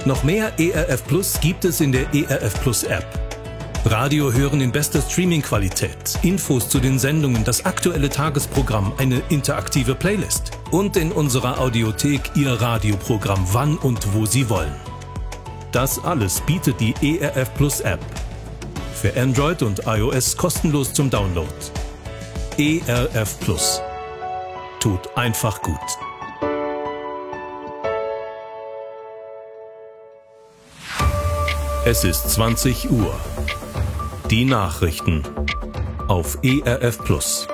Noch mehr ERF Plus gibt es in der ERF Plus App. Radio hören in bester Streaming-Qualität, Infos zu den Sendungen, das aktuelle Tagesprogramm, eine interaktive Playlist und in unserer Audiothek Ihr Radioprogramm wann und wo Sie wollen. Das alles bietet die ERF Plus App. Für Android und iOS kostenlos zum Download. ERF Plus. Tut einfach gut. Es ist 20 Uhr. Die Nachrichten auf ERF Plus.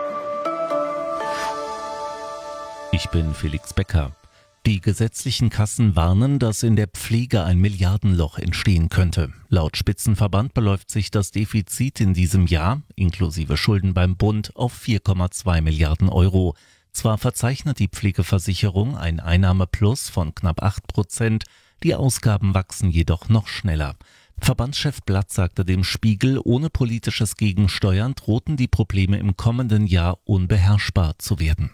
Ich bin Felix Becker. Die gesetzlichen Kassen warnen, dass in der Pflege ein Milliardenloch entstehen könnte. Laut Spitzenverband beläuft sich das Defizit in diesem Jahr, inklusive Schulden beim Bund, auf 4,2 Milliarden Euro. Zwar verzeichnet die Pflegeversicherung ein Einnahmeplus von knapp 8%, die Ausgaben wachsen jedoch noch schneller. Verbandschef Blatt sagte dem Spiegel, ohne politisches Gegensteuern drohten die Probleme im kommenden Jahr unbeherrschbar zu werden.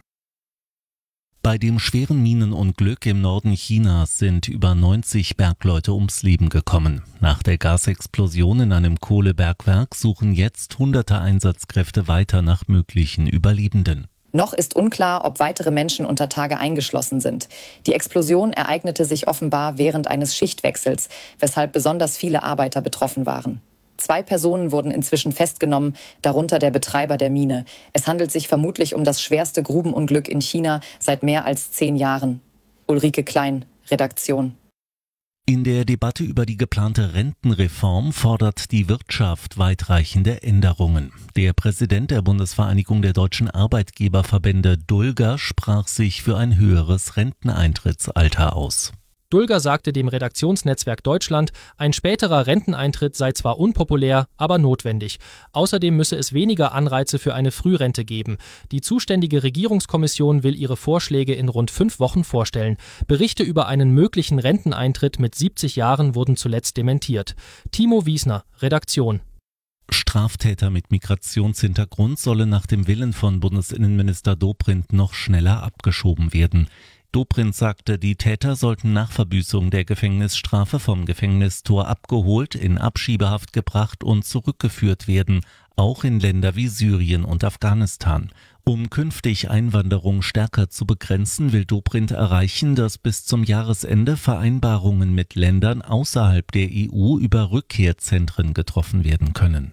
Bei dem schweren Minenunglück im Norden Chinas sind über 90 Bergleute ums Leben gekommen. Nach der Gasexplosion in einem Kohlebergwerk suchen jetzt hunderte Einsatzkräfte weiter nach möglichen Überlebenden. Noch ist unklar, ob weitere Menschen unter Tage eingeschlossen sind. Die Explosion ereignete sich offenbar während eines Schichtwechsels, weshalb besonders viele Arbeiter betroffen waren. 2 Personen wurden inzwischen festgenommen, darunter der Betreiber der Mine. Es handelt sich vermutlich um das schwerste Grubenunglück in China seit mehr als 10 Jahren. Ulrike Klein, Redaktion. In der Debatte über die geplante Rentenreform fordert die Wirtschaft weitreichende Änderungen. Der Präsident der Bundesvereinigung der deutschen Arbeitgeberverbände, Dulger, sprach sich für ein höheres Renteneintrittsalter aus. Dulger sagte dem Redaktionsnetzwerk Deutschland, ein späterer Renteneintritt sei zwar unpopulär, aber notwendig. Außerdem müsse es weniger Anreize für eine Frührente geben. Die zuständige Regierungskommission will ihre Vorschläge in rund 5 Wochen vorstellen. Berichte über einen möglichen Renteneintritt mit 70 Jahren wurden zuletzt dementiert. Timo Wiesner, Redaktion. Straftäter mit Migrationshintergrund sollen nach dem Willen von Bundesinnenminister Dobrindt noch schneller abgeschoben werden. Dobrindt sagte, die Täter sollten nach Verbüßung der Gefängnisstrafe vom Gefängnistor abgeholt, in Abschiebehaft gebracht und zurückgeführt werden, auch in Länder wie Syrien und Afghanistan. Um künftig Einwanderung stärker zu begrenzen, will Dobrindt erreichen, dass bis zum Jahresende Vereinbarungen mit Ländern außerhalb der EU über Rückkehrzentren getroffen werden können.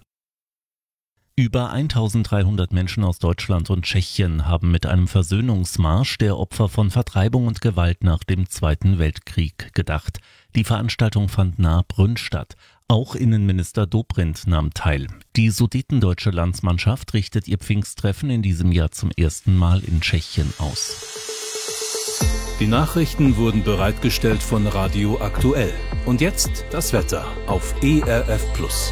Über 1300 Menschen aus Deutschland und Tschechien haben mit einem Versöhnungsmarsch der Opfer von Vertreibung und Gewalt nach dem Zweiten Weltkrieg gedacht. Die Veranstaltung fand nahe Brünn statt. Auch Innenminister Dobrindt nahm teil. Die sudetendeutsche Landsmannschaft richtet ihr Pfingsttreffen in diesem Jahr zum ersten Mal in Tschechien aus. Die Nachrichten wurden bereitgestellt von Radio Aktuell. Und jetzt das Wetter auf ERF Plus.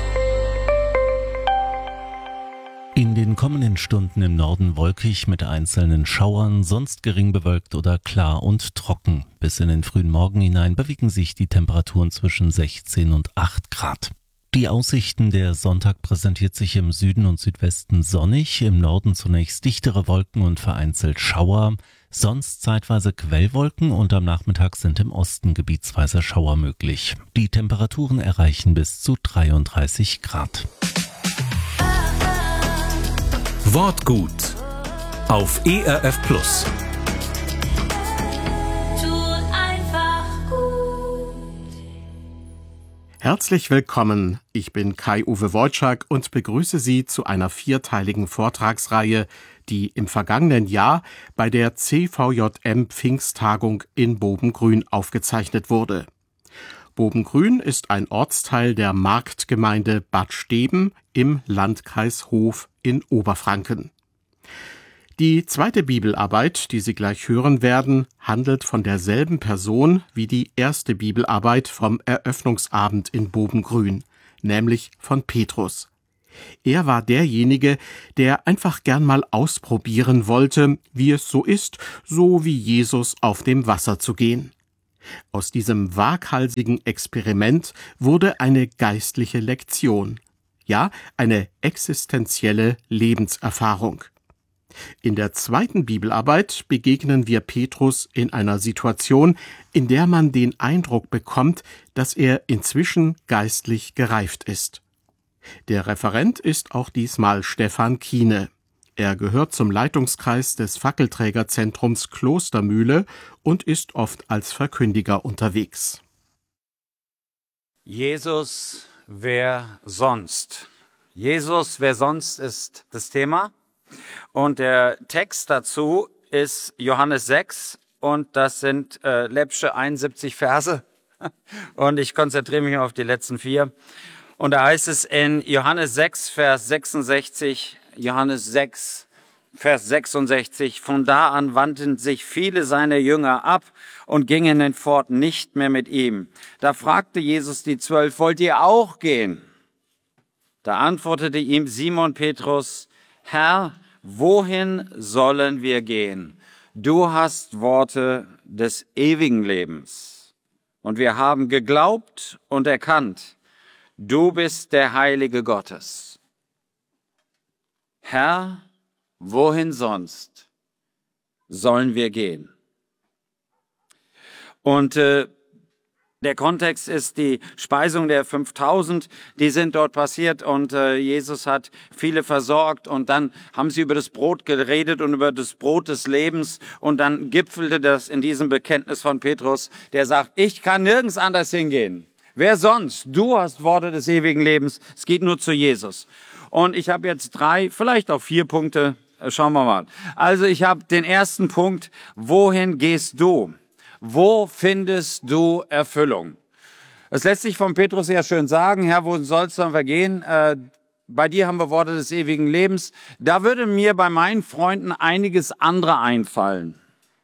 In den kommenden Stunden im Norden wolkig mit einzelnen Schauern, sonst gering bewölkt oder klar und trocken. Bis in den frühen Morgen hinein bewegen sich die Temperaturen zwischen 16 und 8 Grad. Die Aussichten: der Sonntag präsentiert sich im Süden und Südwesten sonnig, im Norden zunächst dichtere Wolken und vereinzelt Schauer, sonst zeitweise Quellwolken und am Nachmittag sind im Osten gebietsweise Schauer möglich. Die Temperaturen erreichen bis zu 33 Grad. Wortgut auf ERF Plus. Herzlich willkommen, ich bin Kai-Uwe Wojczak und begrüße Sie zu einer 4-teiligen Vortragsreihe, die im vergangenen Jahr bei der CVJM Pfingsttagung in Bobengrün aufgezeichnet wurde. Bobengrün ist ein Ortsteil der Marktgemeinde Bad Steben im Landkreis Hof in Oberfranken. Die zweite Bibelarbeit, die Sie gleich hören werden, handelt von derselben Person wie die erste Bibelarbeit vom Eröffnungsabend in Bobengrün, nämlich von Petrus. Er war derjenige, der einfach gern mal ausprobieren wollte, wie es so ist, so wie Jesus auf dem Wasser zu gehen. Aus diesem waghalsigen Experiment wurde eine geistliche Lektion, ja, eine existenzielle Lebenserfahrung. In der zweiten Bibelarbeit begegnen wir Petrus in einer Situation, in der man den Eindruck bekommt, dass er inzwischen geistlich gereift ist. Der Referent ist auch diesmal Stefan Kiene. Er gehört zum Leitungskreis des Fackelträgerzentrums Klostermühle und ist oft als Verkündiger unterwegs. Jesus, wer sonst? Jesus, wer sonst ist das Thema. Und der Text dazu ist Johannes 6 und das sind läppsche 71 Verse. Und ich konzentriere mich auf die letzten 4. Und da heißt es in Johannes 6, Vers 66, Johannes 6, Vers 66, von da an wandten sich viele seiner Jünger ab und gingen hinfort nicht mehr mit ihm. Da fragte Jesus die 12, wollt ihr auch gehen? Da antwortete ihm Simon Petrus, Herr, wohin sollen wir gehen? Du hast Worte des ewigen Lebens. Und wir haben geglaubt und erkannt, du bist der Heilige Gottes. Herr, wohin sonst sollen wir gehen? Und der Kontext ist die Speisung der 5000, die sind dort passiert und Jesus hat viele versorgt und dann haben sie über das Brot geredet und über das Brot des Lebens und dann gipfelte das in diesem Bekenntnis von Petrus, der sagt, ich kann nirgends anders hingehen. Wer sonst? Du hast Worte des ewigen Lebens, es geht nur zu Jesus. Und ich habe jetzt 3, vielleicht auch 4 Punkte, schauen wir mal. Also ich habe den ersten Punkt, wohin gehst du? Wo findest du Erfüllung? Es lässt sich von Petrus ja schön sagen, Herr, wo sollst du vergehen? Bei dir haben wir Worte des ewigen Lebens. Da würde mir bei meinen Freunden einiges andere einfallen.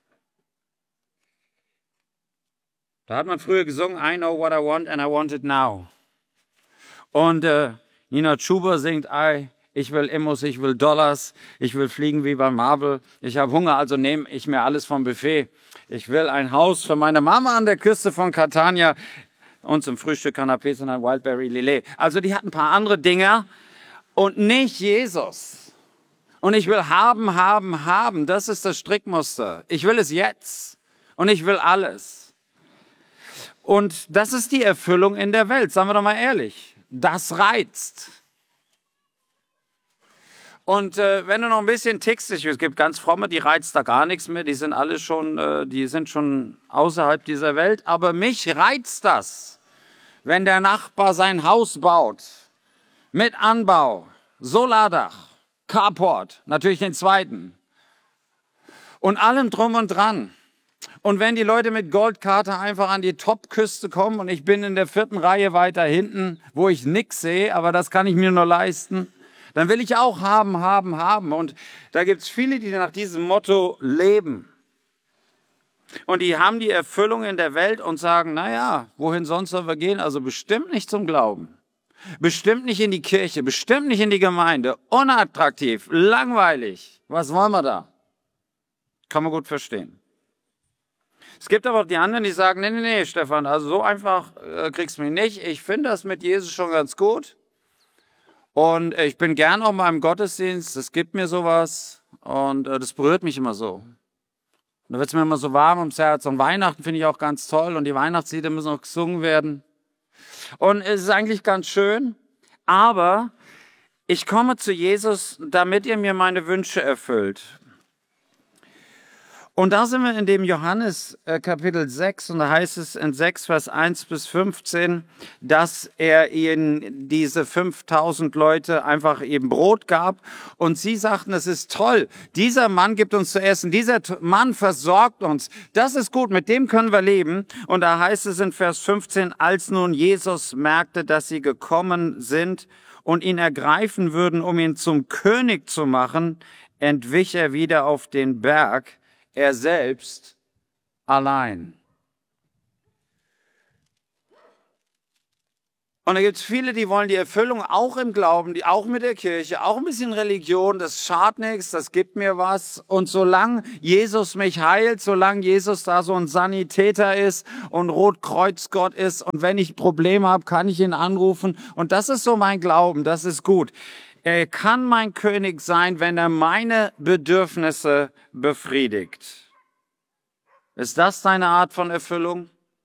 Da hat man früher gesungen, I know what I want and I want it now. Und Nina Chuba singt, ich will Immos, ich will Dollars, ich will fliegen wie beim Marvel. Ich habe Hunger, also nehme ich mir alles vom Buffet. Ich will ein Haus für meine Mama an der Küste von Catania und zum Frühstück Canapés und ein Wildberry Lillet. Also die hatten ein paar andere Dinge und nicht Jesus. Und ich will haben, haben, haben. Das ist das Strickmuster. Ich will es jetzt und ich will alles. Und das ist die Erfüllung in der Welt, sagen wir doch mal ehrlich. Das reizt. Und wenn du noch ein bisschen tickst, es gibt ganz fromme, die reizt da gar nichts mehr, die sind alle schon, die sind schon außerhalb dieser Welt. Aber mich reizt das, wenn der Nachbar sein Haus baut, mit Anbau, Solardach, Carport, natürlich den zweiten und allem drum und dran. Und wenn die Leute mit Goldkarte einfach an die Topküste kommen und ich bin in der 4. Reihe weiter hinten, wo ich nichts sehe, aber das kann ich mir nur leisten, dann will ich auch haben, haben, haben. Und da gibt es viele, die nach diesem Motto leben. Und die haben die Erfüllung in der Welt und sagen, naja, wohin sonst sollen wir gehen? Also bestimmt nicht zum Glauben. Bestimmt nicht in die Kirche, bestimmt nicht in die Gemeinde. Unattraktiv, langweilig. Was wollen wir da? Kann man gut verstehen. Es gibt aber auch die anderen, die sagen, nee, Stefan, also so einfach kriegst du mich nicht. Ich finde das mit Jesus schon ganz gut. Und ich bin gern auch mal im Gottesdienst, das gibt mir sowas und das berührt mich immer so. Und da wird es mir immer so warm ums Herz. Und Weihnachten finde ich auch ganz toll und die Weihnachtslieder müssen auch gesungen werden. Und es ist eigentlich ganz schön, aber ich komme zu Jesus, damit er mir meine Wünsche erfüllt. Und da sind wir in dem Johannes Kapitel 6 und da heißt es in 6 Vers 1 bis 15, dass er ihnen diese 5000 Leute einfach eben Brot gab und sie sagten, es ist toll, dieser Mann gibt uns zu essen, dieser Mann versorgt uns, das ist gut, mit dem können wir leben. Und da heißt es in Vers 15, als nun Jesus merkte, dass sie gekommen sind und ihn ergreifen würden, um ihn zum König zu machen, entwich er wieder auf den Berg, er selbst allein. Und da gibt es viele, die wollen die Erfüllung auch im Glauben, die auch mit der Kirche, auch ein bisschen Religion, das schadet nichts, das gibt mir was. Und solange Jesus mich heilt, solange Jesus da so ein Sanitäter ist und Rotkreuzgott ist und wenn ich Probleme habe, kann ich ihn anrufen. Und das ist so mein Glauben, das ist gut. Er kann mein König sein, wenn er meine Bedürfnisse befriedigt. Ist das deine Art von Erfüllung?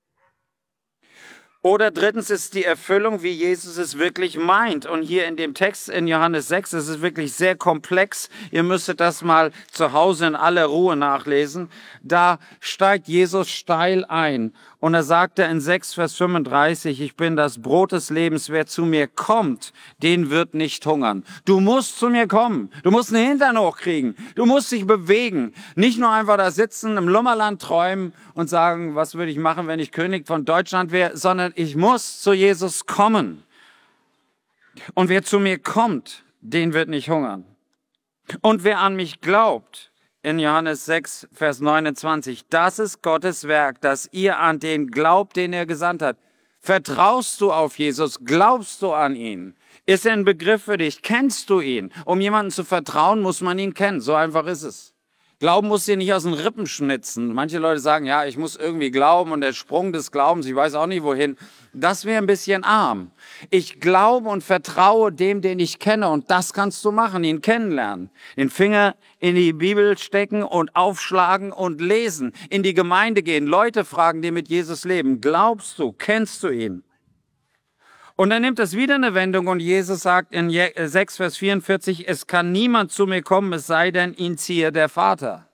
Oder drittens ist die Erfüllung, wie Jesus es wirklich meint. Und hier in dem Text in Johannes 6 ist es wirklich sehr komplex. Ihr müsstet das mal zu Hause in aller Ruhe nachlesen. Da steigt Jesus steil ein. Und er sagte in 6, Vers 35, ich bin das Brot des Lebens. Wer zu mir kommt, den wird nicht hungern. Du musst zu mir kommen. Du musst einen Hintern hochkriegen. Du musst dich bewegen. Nicht nur einfach da sitzen, im Lummerland träumen und sagen, was würde ich machen, wenn ich König von Deutschland wäre, sondern ich muss zu Jesus kommen. Und wer zu mir kommt, den wird nicht hungern. Und wer an mich glaubt, in Johannes 6, Vers 29, das ist Gottes Werk, dass ihr an den glaubt, den er gesandt hat. Vertraust du auf Jesus? Glaubst du an ihn? Ist er ein Begriff für dich? Kennst du ihn? Um jemanden zu vertrauen, muss man ihn kennen. So einfach ist es. Glauben muss dir nicht aus den Rippen schnitzen. Manche Leute sagen, ja, ich muss irgendwie glauben und der Sprung des Glaubens, ich weiß auch nicht wohin. Das wäre ein bisschen arm. Ich glaube und vertraue dem, den ich kenne, und das kannst du machen, ihn kennenlernen. Den Finger in die Bibel stecken und aufschlagen und lesen. In die Gemeinde gehen, Leute fragen, die mit Jesus leben. Glaubst du, kennst du ihn? Und dann nimmt es wieder eine Wendung und Jesus sagt in 6, Vers 44, es kann niemand zu mir kommen, es sei denn, ihn ziehe der Vater.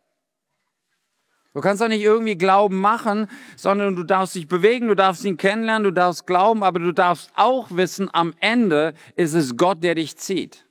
Du kannst doch nicht irgendwie Glauben machen, sondern du darfst dich bewegen, du darfst ihn kennenlernen, du darfst glauben, aber du darfst auch wissen, am Ende ist es Gott, der dich zieht.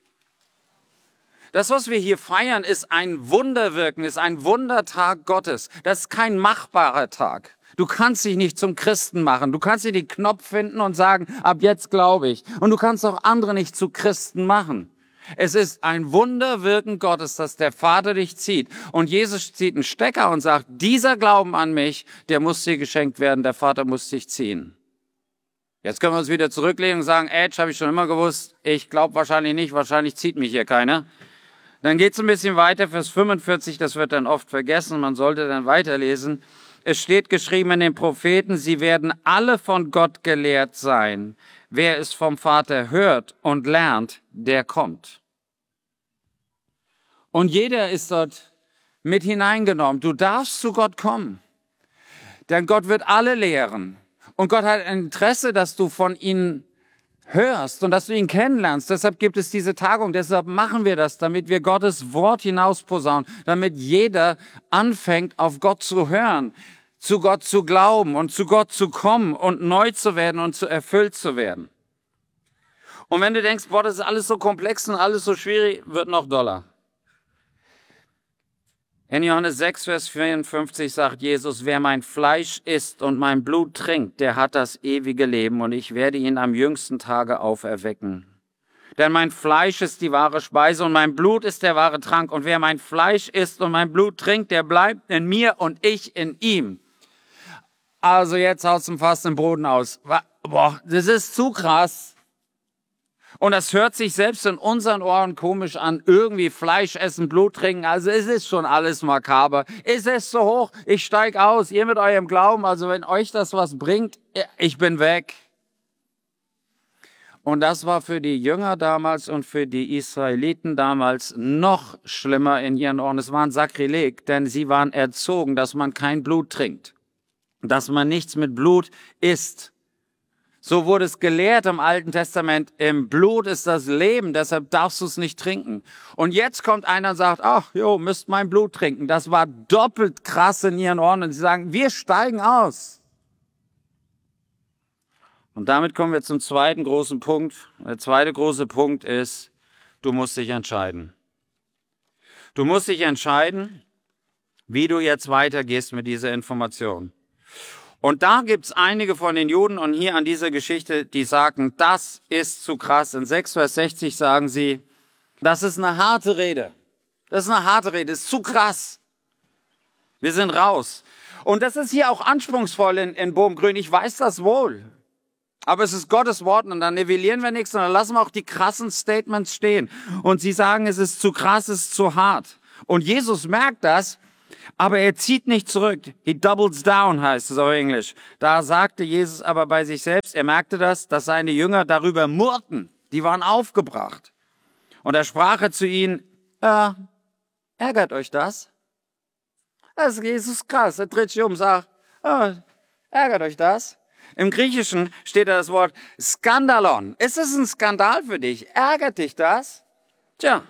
Das, was wir hier feiern, ist ein Wunderwirken, ist ein Wundertag Gottes. Das ist kein machbarer Tag. Du kannst dich nicht zum Christen machen. Du kannst dir den Knopf finden und sagen, ab jetzt glaube ich. Und du kannst auch andere nicht zu Christen machen. Es ist ein Wunderwirken Gottes, dass der Vater dich zieht. Und Jesus zieht einen Stecker und sagt, dieser Glauben an mich, der muss dir geschenkt werden. Der Vater muss dich ziehen. Jetzt können wir uns wieder zurücklehnen und sagen, habe ich schon immer gewusst. Ich glaube wahrscheinlich nicht. Wahrscheinlich zieht mich hier keiner. Dann geht's ein bisschen weiter, Vers 45. Das wird dann oft vergessen. Man sollte dann weiterlesen. Es steht geschrieben in den Propheten, sie werden alle von Gott gelehrt sein. Wer es vom Vater hört und lernt, der kommt. Und jeder ist dort mit hineingenommen. Du darfst zu Gott kommen. Denn Gott wird alle lehren. Und Gott hat ein Interesse, dass du von ihm hörst und dass du ihn kennenlernst. Deshalb gibt es diese Tagung, deshalb machen wir das, damit wir Gottes Wort hinausposaunen, damit jeder anfängt, auf Gott zu hören, zu Gott zu glauben und zu Gott zu kommen und neu zu werden und zu erfüllt zu werden. Und wenn du denkst, boah, das ist alles so komplex und alles so schwierig, wird noch doller. In Johannes 6, Vers 54 sagt Jesus, wer mein Fleisch isst und mein Blut trinkt, der hat das ewige Leben und ich werde ihn am jüngsten Tage auferwecken. Denn mein Fleisch ist die wahre Speise und mein Blut ist der wahre Trank. Und wer mein Fleisch isst und mein Blut trinkt, der bleibt in mir und ich in ihm. Also jetzt haut's ihm fast den Boden aus. Boah, das ist zu krass. Und das hört sich selbst in unseren Ohren komisch an. Irgendwie Fleisch essen, Blut trinken. Also es ist schon alles makaber. Es ist so hoch. Ich steig aus. Ihr mit eurem Glauben. Also wenn euch das was bringt, ich bin weg. Und das war für die Jünger damals und für die Israeliten damals noch schlimmer in ihren Ohren. Es war ein Sakrileg, denn sie waren erzogen, dass man kein Blut trinkt. Dass man nichts mit Blut isst. So wurde es gelehrt im Alten Testament, im Blut ist das Leben, deshalb darfst du es nicht trinken. Und jetzt kommt einer und sagt, ach, müsst mein Blut trinken. Das war doppelt krass in ihren Ohren. Und sie sagen, wir steigen aus. Und damit kommen wir zum zweiten großen Punkt. Der zweite große Punkt ist, du musst dich entscheiden. Du musst dich entscheiden, wie du jetzt weitergehst mit dieser Information. Und da gibt's einige von den Juden und hier an dieser Geschichte, die sagen, das ist zu krass. In 6, Vers 60 sagen sie, das ist eine harte Rede. Das ist eine harte Rede, das ist zu krass. Wir sind raus. Und das ist hier auch anspruchsvoll in Bohmgrün, ich weiß das wohl. Aber es ist Gottes Wort und dann nivellieren wir nichts und dann lassen wir auch die krassen Statements stehen. Und sie sagen, es ist zu krass, es ist zu hart. Und Jesus merkt das. Aber er zieht nicht zurück. He doubles down, heißt es auf Englisch. Da sagte Jesus aber bei sich selbst, er merkte das, dass seine Jünger darüber murrten. Die waren aufgebracht. Und er sprach zu ihnen, ärgert euch das? Das ist Jesus krass. Er dreht sich um und sagt, ärgert euch das? Im Griechischen steht da das Wort Skandalon. Ist es ein Skandal für dich? Ärgert dich das? Tja.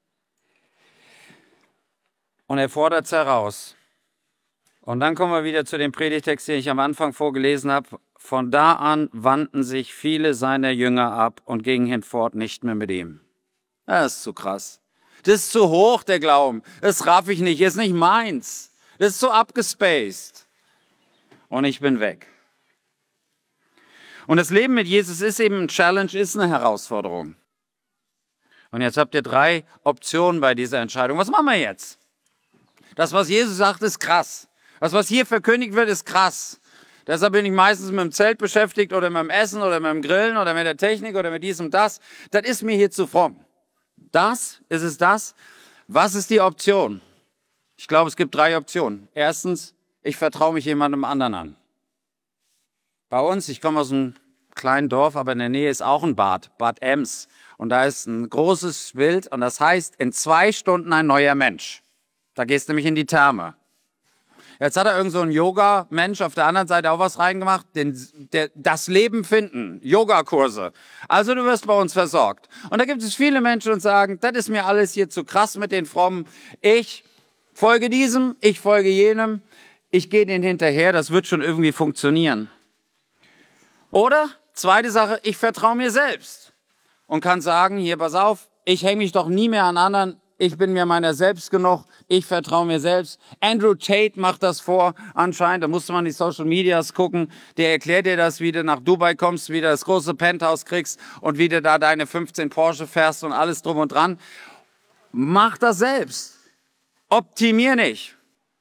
Und er fordert es heraus. Und dann kommen wir wieder zu dem Predigtext, den ich am Anfang vorgelesen habe. Von da an wandten sich viele seiner Jünger ab und gingen hinfort nicht mehr mit ihm. Das ist zu krass. Das ist zu hoch, der Glauben. Das raff ich nicht, ist nicht meins. Das ist so abgespaced. Und ich bin weg. Und das Leben mit Jesus ist eben ein Challenge, ist eine Herausforderung. Und jetzt habt ihr 3 Optionen bei dieser Entscheidung. Was machen wir jetzt? Das, was Jesus sagt, ist krass. Das, was hier verkündigt wird, ist krass. Deshalb bin ich meistens mit dem Zelt beschäftigt oder mit dem Essen oder mit dem Grillen oder mit der Technik oder mit diesem und das. Das ist mir hier zu fromm. Das, ist es das? Was ist die Option? Ich glaube, es gibt 3 Optionen. Erstens, ich vertraue mich jemandem anderen an. Bei uns, ich komme aus einem kleinen Dorf, aber in der Nähe ist auch ein Bad Ems. Und da ist ein großes Bild und das heißt, in 2 Stunden ein neuer Mensch. Da gehst du nämlich in die Therme. Jetzt hat irgend so ein Yoga-Mensch auf der anderen Seite auch was reingemacht, das Leben finden, Yogakurse. Also du wirst bei uns versorgt. Und da gibt es viele Menschen, die sagen, das ist mir alles hier zu krass mit den Frommen. Ich folge diesem, ich folge jenem, ich gehe denen hinterher, das wird schon irgendwie funktionieren. Oder, zweite Sache, ich vertraue mir selbst und kann sagen, hier, pass auf, ich hänge mich doch nie mehr an anderen, ich bin mir meiner selbst genug, ich vertraue mir selbst. Andrew Tate macht das vor, anscheinend, da musste man die Social Medias gucken, der erklärt dir das, wie du nach Dubai kommst, wie du das große Penthouse kriegst und wie du da deine 15 Porsche fährst und alles drum und dran. Mach das selbst. Optimier nicht.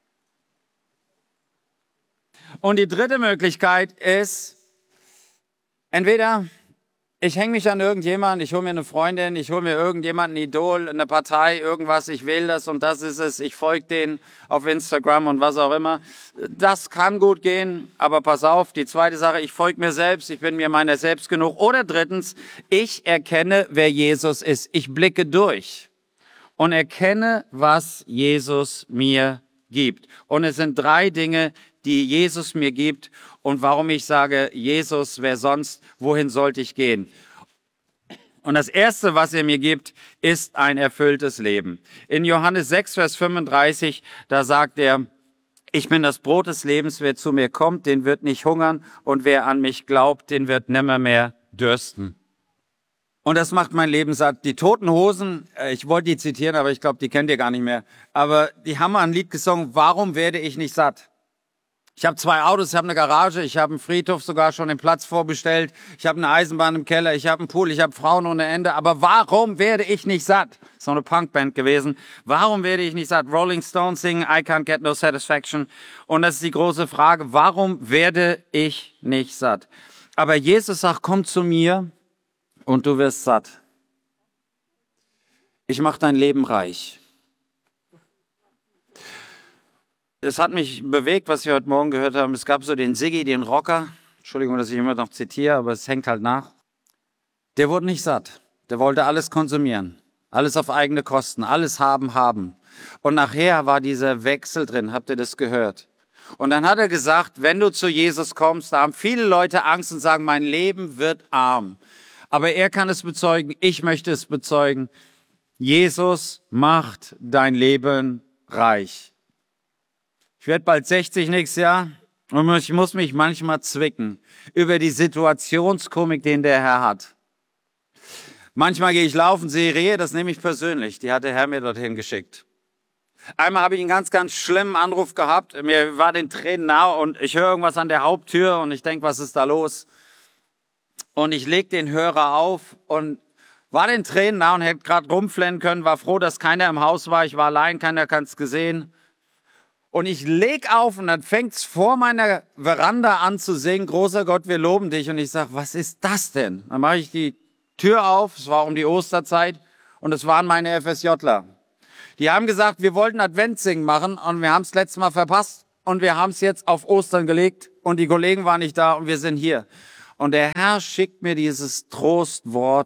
Und die dritte Möglichkeit ist, entweder ich hänge mich an irgendjemanden, ich hole mir eine Freundin, ich hole mir irgendjemanden, ein Idol, eine Partei, irgendwas, ich will das und das ist es, ich folge denen auf Instagram und was auch immer. Das kann gut gehen, aber pass auf, die zweite Sache, ich folge mir selbst, ich bin mir meiner selbst genug. Oder drittens, ich erkenne, wer Jesus ist. Ich blicke durch und erkenne, was Jesus mir gibt. Und es sind 3 Dinge, die Jesus mir gibt und warum ich sage, Jesus, wer sonst, wohin sollte ich gehen? Und das Erste, was er mir gibt, ist ein erfülltes Leben. In Johannes 6, Vers 35, da sagt er, ich bin das Brot des Lebens, wer zu mir kommt, den wird nicht hungern und wer an mich glaubt, den wird nimmer mehr dürsten. Und das macht mein Leben satt. Die Toten Hosen, ich wollte die zitieren, aber ich glaube, die kennt ihr gar nicht mehr. Aber die haben mal ein Lied gesungen, warum werde ich nicht satt? Ich habe 2 Autos, ich habe eine Garage, ich habe einen Friedhof sogar schon den Platz vorbestellt, ich habe eine Eisenbahn im Keller, ich habe einen Pool, ich habe Frauen ohne Ende. Aber warum werde ich nicht satt? Ist noch eine Punkband gewesen. Warum werde ich nicht satt? Rolling Stones singen I can't get no satisfaction. Und das ist die große Frage, warum werde ich nicht satt? Aber Jesus sagt, komm zu mir und du wirst satt. Ich mache dein Leben reich. Es hat mich bewegt, was wir heute Morgen gehört haben. Es gab so den Siggi, den Rocker. Entschuldigung, dass ich immer noch zitiere, aber es hängt halt nach. Der wurde nicht satt. Der wollte alles konsumieren. Alles auf eigene Kosten. Alles haben. Und nachher war dieser Wechsel drin. Habt ihr das gehört? Und dann hat er gesagt, wenn du zu Jesus kommst, da haben viele Leute Angst und sagen, mein Leben wird arm. Aber er kann es bezeugen. Ich möchte es bezeugen. Jesus macht dein Leben reich. Ich werde bald 60 nächstes Jahr und ich muss mich manchmal zwicken über die Situationskomik, den der Herr hat. Manchmal gehe ich laufen, sehe Rehe, das nehme ich persönlich. Die hat der Herr mir dorthin geschickt. Einmal habe ich einen ganz, ganz schlimmen Anruf gehabt. Mir war den Tränen nahe und ich höre irgendwas an der Haupttür und ich denke, was ist da los? Und ich lege den Hörer auf und war den Tränen nahe und hätte gerade rumflennen können, war froh, dass keiner im Haus war. Ich war allein, keiner hat es gesehen. Und ich leg auf und dann fängt's vor meiner Veranda an zu singen, großer Gott, wir loben dich. Und ich sag, was ist das denn? Dann mache ich die Tür auf, es war um die Osterzeit und es waren meine FSJler. Die haben gesagt, wir wollten Adventssingen machen und wir haben es letztes Mal verpasst und wir haben es jetzt auf Ostern gelegt und die Kollegen waren nicht da und wir sind hier. Und der Herr schickt mir dieses Trostwort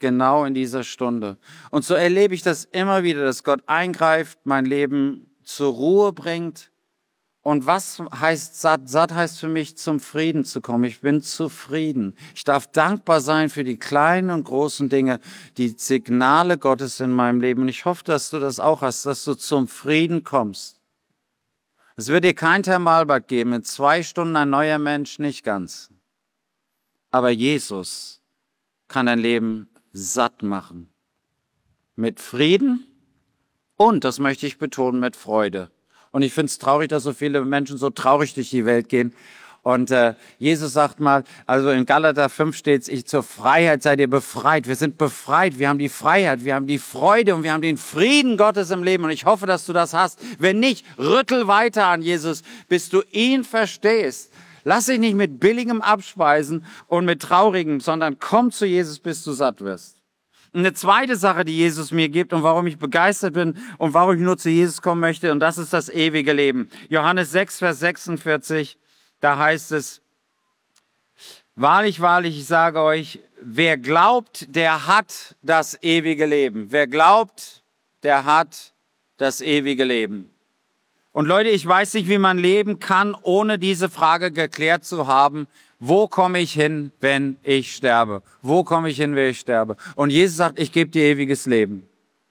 genau in dieser Stunde. Und so erlebe ich das immer wieder, dass Gott eingreift, mein Leben zur Ruhe bringt. Und was heißt satt? Satt heißt für mich, zum Frieden zu kommen. Ich bin zufrieden. Ich darf dankbar sein für die kleinen und großen Dinge, die Signale Gottes in meinem Leben. Und ich hoffe, dass du das auch hast, dass du zum Frieden kommst. Es wird dir kein Thermalbad geben, in 2 Stunden ein neuer Mensch, nicht ganz. Aber Jesus kann dein Leben satt machen. Mit Frieden und, das möchte ich betonen, mit Freude. Und ich finde es traurig, dass so viele Menschen so traurig durch die Welt gehen. Und Jesus sagt mal, also in Galater 5 steht es, zur Freiheit seid ihr befreit. Wir sind befreit, wir haben die Freiheit, wir haben die Freude und wir haben den Frieden Gottes im Leben. Und ich hoffe, dass du das hast. Wenn nicht, rüttel weiter an Jesus, bis du ihn verstehst. Lass dich nicht mit billigem abspeisen und mit traurigem, sondern komm zu Jesus, bis du satt wirst. Eine zweite Sache, die Jesus mir gibt und warum ich begeistert bin und warum ich nur zu Jesus kommen möchte, und das ist das ewige Leben. Johannes 6, Vers 46, da heißt es, wahrlich, wahrlich, ich sage euch, wer glaubt, der hat das ewige Leben. Wer glaubt, der hat das ewige Leben. Und Leute, ich weiß nicht, wie man leben kann, ohne diese Frage geklärt zu haben. Wo komme ich hin, wenn ich sterbe? Wo komme ich hin, wenn ich sterbe? Und Jesus sagt, ich gebe dir ewiges Leben.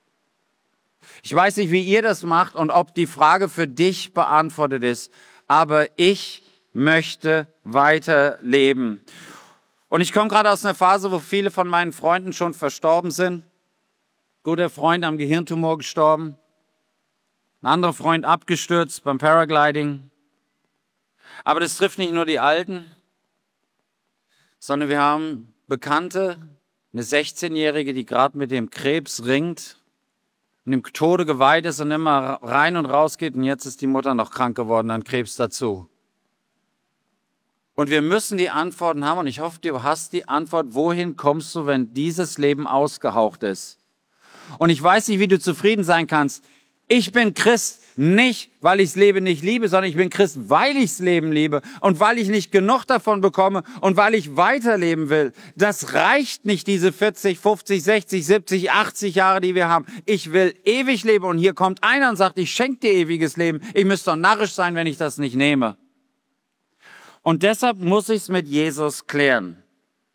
Ich weiß nicht, wie ihr das macht und ob die Frage für dich beantwortet ist, aber ich möchte weiterleben. Und ich komme gerade aus einer Phase, wo viele von meinen Freunden schon verstorben sind. Guter Freund am Gehirntumor gestorben. Ein anderer Freund abgestürzt beim Paragliding. Aber das trifft nicht nur die Alten, sondern wir haben Bekannte, eine 16-Jährige, die gerade mit dem Krebs ringt und dem Tode geweiht ist und immer rein und raus geht. Und jetzt ist die Mutter noch krank geworden an Krebs dazu. Und wir müssen die Antworten haben. Und ich hoffe, du hast die Antwort, wohin kommst du, wenn dieses Leben ausgehaucht ist? Und ich weiß nicht, wie du zufrieden sein kannst. Ich bin Christ nicht, weil ich das Leben nicht liebe, sondern ich bin Christ, weil ich das Leben liebe und weil ich nicht genug davon bekomme und weil ich weiterleben will. Das reicht nicht, diese 40, 50, 60, 70, 80 Jahre, die wir haben. Ich will ewig leben und hier kommt einer und sagt, ich schenke dir ewiges Leben. Ich müsste doch narrisch sein, wenn ich das nicht nehme. Und deshalb muss ich es mit Jesus klären.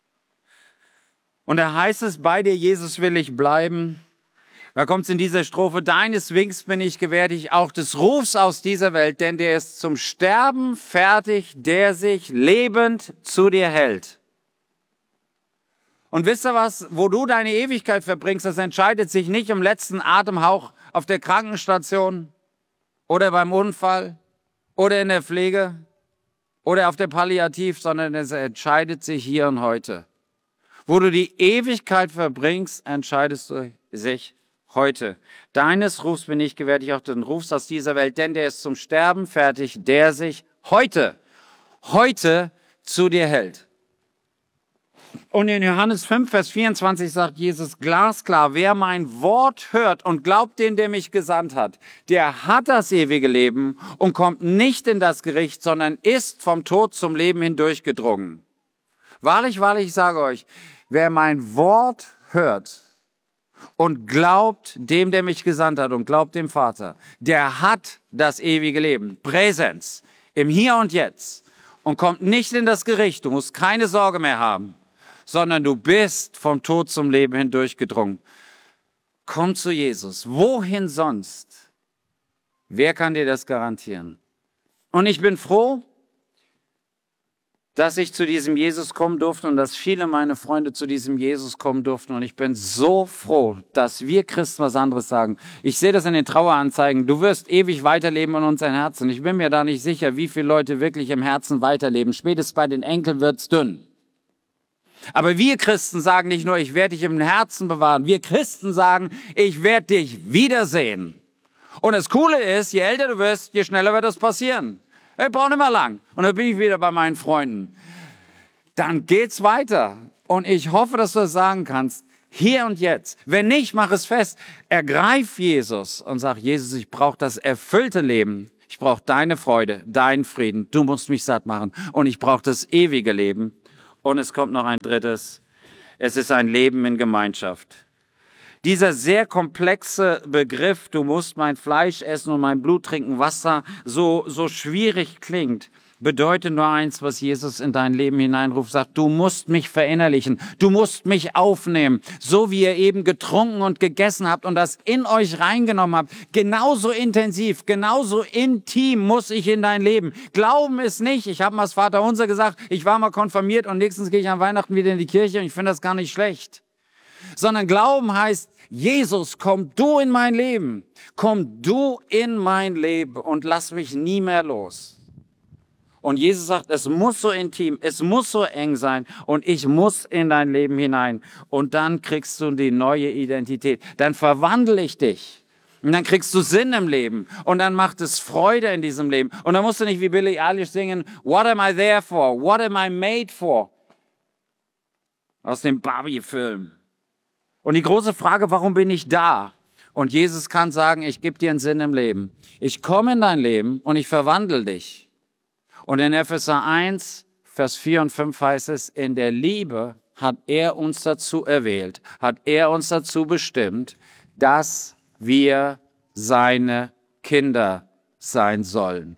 Und da heißt es, bei dir, Jesus, will ich bleiben. Da kommt es in dieser Strophe, deines Winks bin ich gewärtig, auch des Rufs aus dieser Welt, denn der ist zum Sterben fertig, der sich lebend zu dir hält. Und wisst ihr was, wo du deine Ewigkeit verbringst, das entscheidet sich nicht im letzten Atemhauch auf der Krankenstation oder beim Unfall oder in der Pflege oder auf der Palliativ, sondern es entscheidet sich hier und heute. Wo du die Ewigkeit verbringst, entscheidest du sich heute. Deines Rufs bin ich gewärtig, auch den Rufs aus dieser Welt, denn der ist zum Sterben fertig, der sich heute zu dir hält. Und in Johannes 5, Vers 24 sagt Jesus glasklar, wer mein Wort hört und glaubt den, der mich gesandt hat, der hat das ewige Leben und kommt nicht in das Gericht, sondern ist vom Tod zum Leben hindurchgedrungen. Wahrlich, wahrlich, ich sage euch, wer mein Wort hört und glaubt dem, der mich gesandt hat und glaubt dem Vater, der hat das ewige Leben. Präsenz im Hier und Jetzt und kommt nicht in das Gericht. Du musst keine Sorge mehr haben, sondern du bist vom Tod zum Leben hindurchgedrungen. Komm zu Jesus. Wohin sonst? Wer kann dir das garantieren? Und ich bin froh, dass ich zu diesem Jesus kommen durfte und dass viele meiner Freunde zu diesem Jesus kommen durften. Und ich bin so froh, dass wir Christen was anderes sagen. Ich sehe das in den Traueranzeigen. Du wirst ewig weiterleben in unseren Herzen. Ich bin mir da nicht sicher, wie viele Leute wirklich im Herzen weiterleben. Spätestens bei den Enkeln wird's dünn. Aber wir Christen sagen nicht nur, ich werde dich im Herzen bewahren. Wir Christen sagen, ich werde dich wiedersehen. Und das Coole ist, je älter du wirst, je schneller wird das passieren. Ich brauche nicht mehr lang. Und dann bin ich wieder bei meinen Freunden. Dann geht's weiter. Und ich hoffe, dass du das sagen kannst. Hier und jetzt. Wenn nicht, mach es fest. Ergreif Jesus und sag, Jesus, ich brauche das erfüllte Leben. Ich brauche deine Freude, deinen Frieden. Du musst mich satt machen. Und ich brauche das ewige Leben. Und es kommt noch ein drittes. Es ist ein Leben in Gemeinschaft. Dieser sehr komplexe Begriff, du musst mein Fleisch essen und mein Blut trinken, was da so schwierig klingt, bedeutet nur eins, was Jesus in dein Leben hineinruft, sagt, du musst mich verinnerlichen, du musst mich aufnehmen, so wie ihr eben getrunken und gegessen habt und das in euch reingenommen habt. Genauso intensiv, genauso intim muss ich in dein Leben. Glauben ist nicht, ich habe mal das Vaterunser gesagt, ich war mal konfirmiert und nächstens gehe ich an Weihnachten wieder in die Kirche und ich finde das gar nicht schlecht. Sondern Glauben heißt, Jesus, komm du in mein Leben, komm du in mein Leben und lass mich nie mehr los. Und Jesus sagt, es muss so intim, es muss so eng sein und ich muss in dein Leben hinein. Und dann kriegst du die neue Identität. Dann verwandle ich dich. Und dann kriegst du Sinn im Leben. Und dann macht es Freude in diesem Leben. Und dann musst du nicht wie Billie Eilish singen, What am I there for? What am I made for? Aus dem Barbie-Film. Und die große Frage, warum bin ich da? Und Jesus kann sagen, ich gebe dir einen Sinn im Leben. Ich komme in dein Leben und ich verwandle dich. Und in Epheser 1, Vers 4 und 5 heißt es, in der Liebe hat er uns dazu erwählt, hat er uns dazu bestimmt, dass wir seine Kinder sein sollen.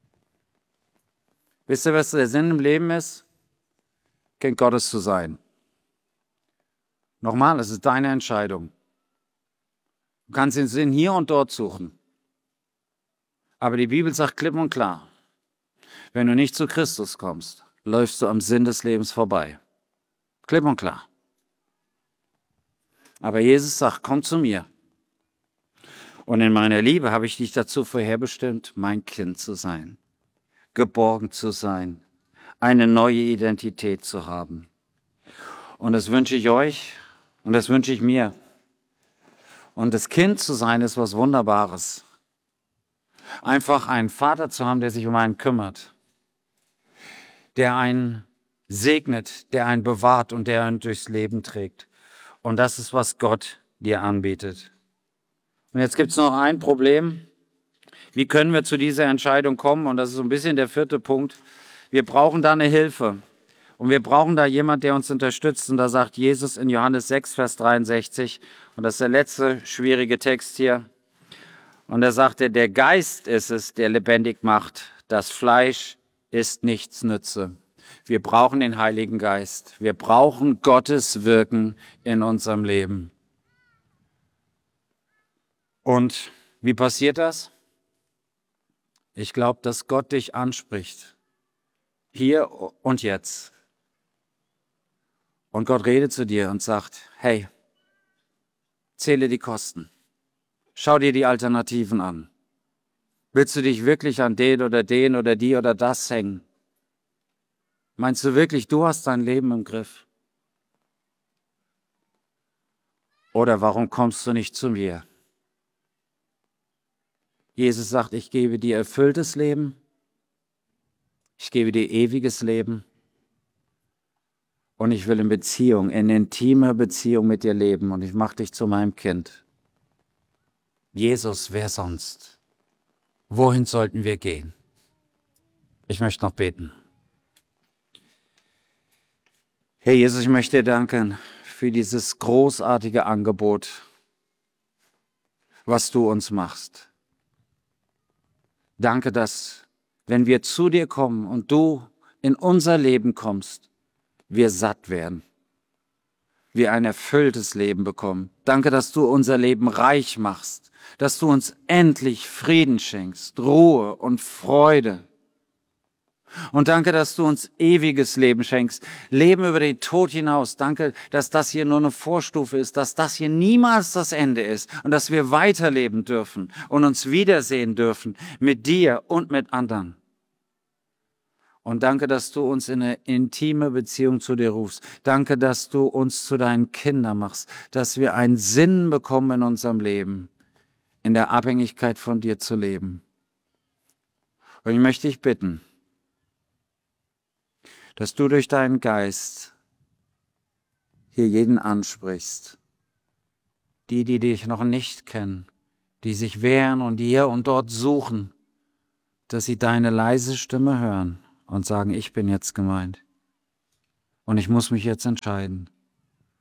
Wisst ihr, was der Sinn im Leben ist? Kind Gottes zu sein. Nochmal, es ist deine Entscheidung. Du kannst den Sinn hier und dort suchen. Aber die Bibel sagt klipp und klar, wenn du nicht zu Christus kommst, läufst du am Sinn des Lebens vorbei. Klipp und klar. Aber Jesus sagt, komm zu mir. Und in meiner Liebe habe ich dich dazu vorherbestimmt, mein Kind zu sein, geborgen zu sein, eine neue Identität zu haben. Und das wünsche ich euch und das wünsche ich mir. Und das Kind zu sein ist was Wunderbares. Einfach einen Vater zu haben, der sich um einen kümmert, der einen segnet, der einen bewahrt und der einen durchs Leben trägt. Und das ist, was Gott dir anbietet. Und jetzt gibt es noch ein Problem. Wie können wir zu dieser Entscheidung kommen? Und das ist so ein bisschen der 4. Punkt. Wir brauchen da eine Hilfe. Und wir brauchen da jemand, der uns unterstützt. Und da sagt Jesus in Johannes 6, Vers 63, und das ist der letzte schwierige Text hier. Und da sagt er, der Geist ist es, der lebendig macht. Das Fleisch ist nichts nütze. Wir brauchen den Heiligen Geist. Wir brauchen Gottes Wirken in unserem Leben. Und wie passiert das? Ich glaube, dass Gott dich anspricht. Hier und jetzt. Und Gott redet zu dir und sagt, hey, zähle die Kosten. Schau dir die Alternativen an. Willst du dich wirklich an den oder die oder das hängen? Meinst du wirklich, du hast dein Leben im Griff? Oder warum kommst du nicht zu mir? Jesus sagt, ich gebe dir erfülltes Leben. Ich gebe dir ewiges Leben. Und ich will in intimer Beziehung mit dir leben. Und ich mache dich zu meinem Kind. Jesus, wer sonst? Wohin sollten wir gehen? Ich möchte noch beten. Herr Jesus, ich möchte dir danken für dieses großartige Angebot, was du uns machst. Danke, dass, wenn wir zu dir kommen und du in unser Leben kommst, wir satt werden, wir ein erfülltes Leben bekommen. Danke, dass du unser Leben reich machst, dass du uns endlich Frieden schenkst, Ruhe und Freude. Und danke, dass du uns ewiges Leben schenkst, Leben über den Tod hinaus. Danke, dass das hier nur eine Vorstufe ist, dass das hier niemals das Ende ist und dass wir weiterleben dürfen und uns wiedersehen dürfen mit dir und mit anderen. Und danke, dass du uns in eine intime Beziehung zu dir rufst. Danke, dass du uns zu deinen Kindern machst, dass wir einen Sinn bekommen in unserem Leben, in der Abhängigkeit von dir zu leben. Und ich möchte dich bitten, dass du durch deinen Geist hier jeden ansprichst. Die dich noch nicht kennen, die sich wehren und hier und dort suchen, dass sie deine leise Stimme hören und sagen, ich bin jetzt gemeint. Und ich muss mich jetzt entscheiden.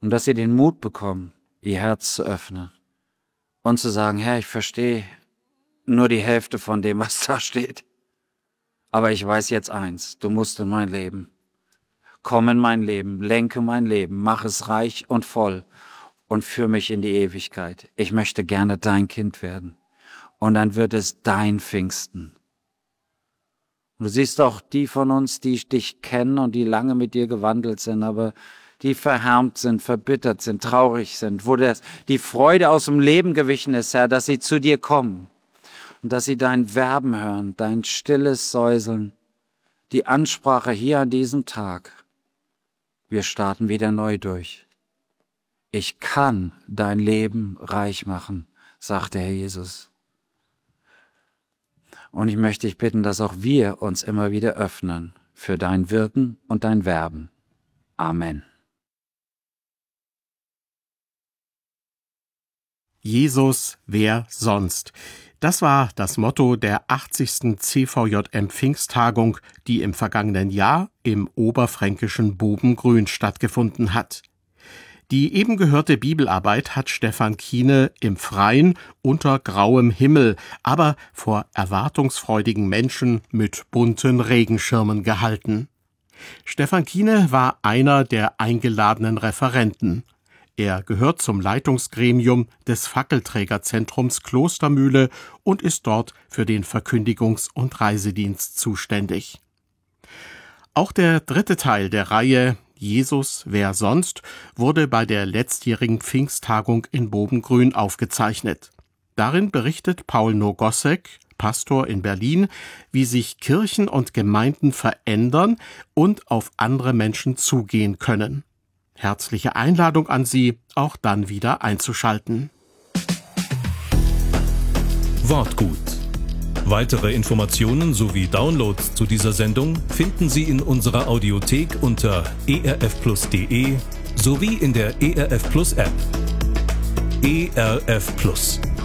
Und dass sie den Mut bekommen, ihr Herz zu öffnen und zu sagen, Herr, ich verstehe nur die Hälfte von dem, was da steht. Aber ich weiß jetzt eins, du musst in mein Leben. Komm in mein Leben, lenke mein Leben, mach es reich und voll und führ mich in die Ewigkeit. Ich möchte gerne dein Kind werden. Und dann wird es dein Pfingsten. Und du siehst auch die von uns, die dich kennen und die lange mit dir gewandelt sind, aber die verhärmt sind, verbittert sind, traurig sind, wo die Freude aus dem Leben gewichen ist, Herr, dass sie zu dir kommen und dass sie dein Werben hören, dein stilles Säuseln, die Ansprache hier an diesem Tag. Wir starten wieder neu durch. Ich kann dein Leben reich machen, sagt der Herr Jesus. Und ich möchte dich bitten, dass auch wir uns immer wieder öffnen für dein Wirken und dein Werben. Amen. Jesus, wer sonst? Das war das Motto der 80. CVJM Pfingsttagung, die im vergangenen Jahr im oberfränkischen Bobengrün stattgefunden hat. Die eben gehörte Bibelarbeit hat Stefan Kiene im Freien unter grauem Himmel, aber vor erwartungsfreudigen Menschen mit bunten Regenschirmen gehalten. Stefan Kiene war einer der eingeladenen Referenten. Er gehört zum Leitungsgremium des Fackelträgerzentrums Klostermühle und ist dort für den Verkündigungs- und Reisedienst zuständig. Auch der dritte Teil der Reihe Jesus, wer sonst, wurde bei der letztjährigen Pfingsttagung in Bobengrün aufgezeichnet. Darin berichtet Paul Nogossek, Pastor in Berlin, wie sich Kirchen und Gemeinden verändern und auf andere Menschen zugehen können. Herzliche Einladung an Sie, auch dann wieder einzuschalten. Wortgut. Weitere Informationen sowie Downloads zu dieser Sendung finden Sie in unserer Audiothek unter erfplus.de sowie in der ERF Plus App. ERF Plus.